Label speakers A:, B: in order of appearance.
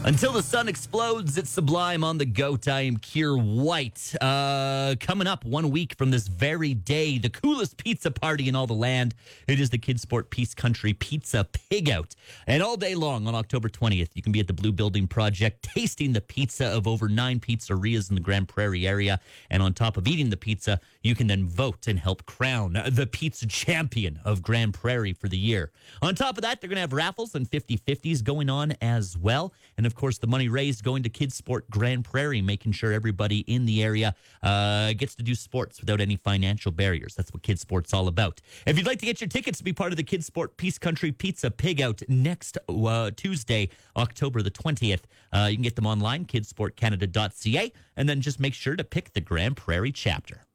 A: Until the sun explodes, it's Sublime on the goat. I am Keir White. Coming up 1 week from this very day, the coolest pizza party in all the land. It is the Kidsport Peace Country Pizza Pig Out. And all day long on October 20th, you can be at the Blue Building Project tasting the pizza of over 9 pizzerias in the Grand Prairie area. And on top of eating the pizza, you can then vote and help crown the pizza champion of Grand Prairie for the year. On top of that, they're going to have raffles and 50/50s going on as well. And of course, the money raised going to Kidsport Grand Prairie, making sure everybody in the area gets to do sports without any financial barriers. That's what Kidsport's all about. If you'd like to get your tickets to be part of the Kidsport Peace Country Pizza Pig Out next Tuesday, October the 20th, you can get them online, kidsportcanada.ca, and then just make sure to pick the Grand Prairie chapter.